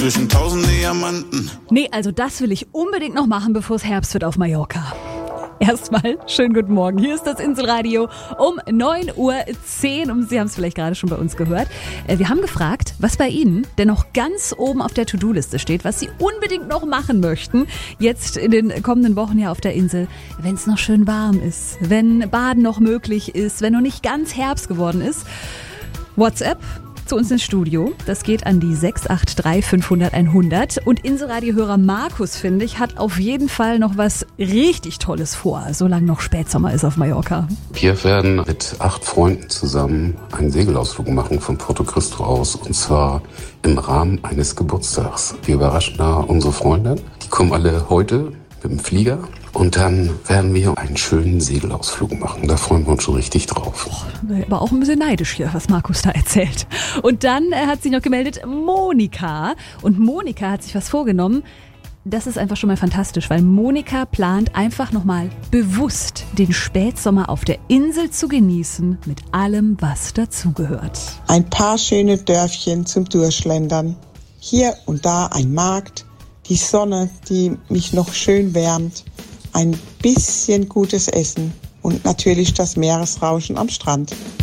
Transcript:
Zwischen 1000 Diamanten. Nee, also das will ich unbedingt noch machen, bevor es Herbst wird auf Mallorca. Erstmal, schönen guten Morgen. Hier ist das Inselradio um 9:10 Uhr. Und Sie haben es vielleicht gerade schon bei uns gehört. Wir haben gefragt, was bei Ihnen denn noch ganz oben auf der To-Do-Liste steht, was Sie unbedingt noch machen möchten. Jetzt in den kommenden Wochen hier auf der Insel, wenn es noch schön warm ist, wenn Baden noch möglich ist, wenn noch nicht ganz Herbst geworden ist. WhatsApp zu uns ins Studio. Das geht an die 683 500 100. Und Inselradio-Hörer Markus, finde ich, hat auf jeden Fall noch was richtig Tolles vor, solange noch Spätsommer ist auf Mallorca. Wir werden mit 8 Freunden zusammen einen Segelausflug machen von Porto Cristo aus. Und zwar im Rahmen eines Geburtstags. Wir überraschen da unsere Freunde. Die kommen alle heute mit dem Flieger. Und dann werden wir einen schönen Segelausflug machen. Da freuen wir uns schon richtig drauf. Aber auch ein bisschen neidisch hier, was Markus da erzählt. Und dann hat sich noch gemeldet Monika. Und Monika hat sich was vorgenommen. Das ist einfach schon mal fantastisch, weil Monika plant einfach nochmal bewusst den Spätsommer auf der Insel zu genießen mit allem, was dazugehört. Ein paar schöne Dörfchen zum Durchschlendern. Hier und da ein Markt. Die Sonne, die mich noch schön wärmt. Ein bisschen gutes Essen und natürlich das Meeresrauschen am Strand.